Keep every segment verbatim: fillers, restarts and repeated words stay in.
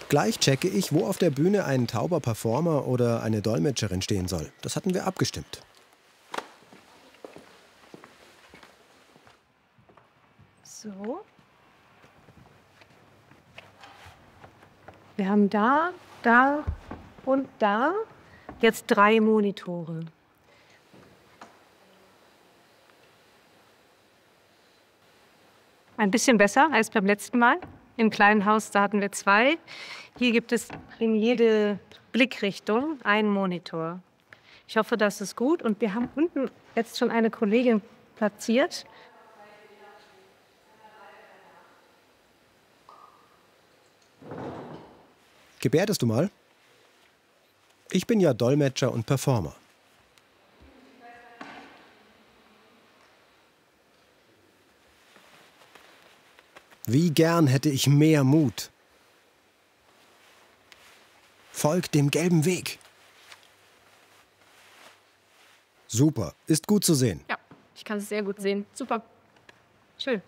Gleich checke ich, wo auf der Bühne ein tauber Performer oder eine Dolmetscherin stehen soll. Das hatten wir abgestimmt. So. Wir haben da, da und da jetzt drei Monitore. Ein bisschen besser als beim letzten Mal. Im kleinen Haus, da hatten wir zwei. Hier gibt es in jede Blickrichtung einen Monitor. Ich hoffe, das ist gut. Und wir haben unten jetzt schon eine Kollegin platziert. Gebärdest du mal? Ich bin ja Dolmetscher und Performer. Wie gern hätte ich mehr Mut. Folgt dem gelben Weg. Super, ist gut zu sehen. Ja, ich kann es sehr gut sehen. Super. Schön.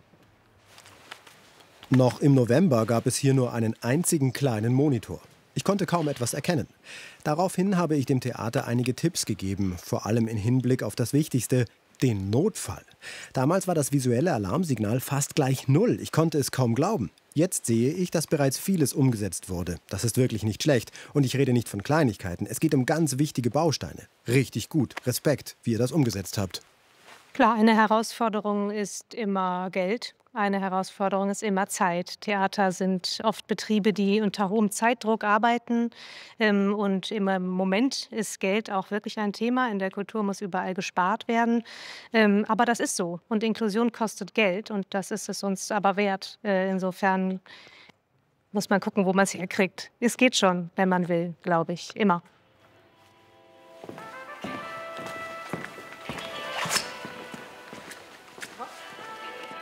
Noch im November gab es hier nur einen einzigen kleinen Monitor. Ich konnte kaum etwas erkennen. Daraufhin habe ich dem Theater einige Tipps gegeben, vor allem im Hinblick auf das Wichtigste, den Notfall. Damals war das visuelle Alarmsignal fast gleich null. Ich konnte es kaum glauben. Jetzt sehe ich, dass bereits vieles umgesetzt wurde. Das ist wirklich nicht schlecht. Und ich rede nicht von Kleinigkeiten. Es geht um ganz wichtige Bausteine. Richtig gut. Respekt, wie ihr das umgesetzt habt. Klar, eine Herausforderung ist immer Geld. Eine Herausforderung ist immer Zeit. Theater sind oft Betriebe, die unter hohem Zeitdruck arbeiten. Ähm, und im Moment ist Geld auch wirklich ein Thema. In der Kultur muss überall gespart werden. Ähm, aber das ist so. Und Inklusion kostet Geld. Und das ist es uns aber wert. Äh, insofern muss man gucken, wo man es herkriegt. Es geht schon, wenn man will, glaube ich. Immer.